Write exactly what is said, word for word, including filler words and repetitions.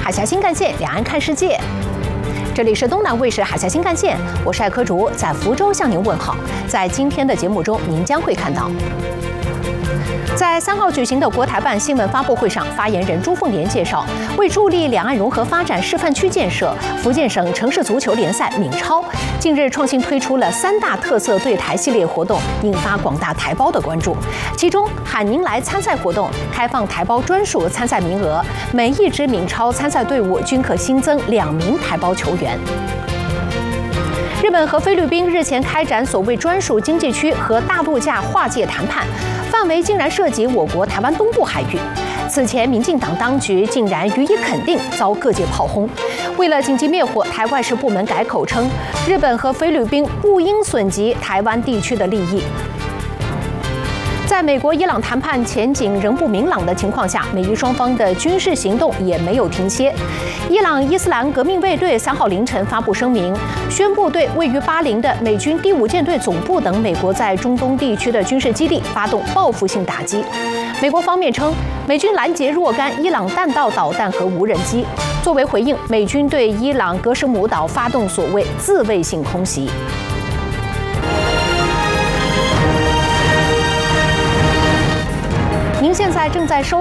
海峡新干线，两岸看世界。这里是东南卫视海峡新干线，我是艾科竹，在福州向您问好。在今天的节目中，您将会看到。 在三号举行的国台办新闻发布会上，发言人朱凤莲介绍，为助力两岸融合发展示范区建设，福建省城市足球联赛闽超近日创新推出了三大特色对台系列活动，引发广大台胞的关注。其中，喊您来参赛活动开放台胞专属参赛名额，每一支闽超参赛队伍均可新增两名台胞球员。 日本和菲律宾日前开展所谓专属经济区和大陆架划界谈判，范围竟然涉及我国台湾东部海域。此前，民进党当局竟然予以肯定，遭各界炮轰。为了紧急灭火，台外事部门改口称，日本和菲律宾不应损及台湾地区的利益。 在美国伊朗谈判前景仍不明朗的情况下，美伊双方的军事行动也没有停歇。伊朗伊斯兰革命卫队三号凌晨发布声明，宣布对位于巴林的美军第五舰队总部等美国在中东地区的军事基地发动报复性打击。美国方面称，美军拦截若干伊朗弹道导弹和无人机。作为回应，美军对伊朗格什姆岛发动所谓自卫性空袭。 您现在正在收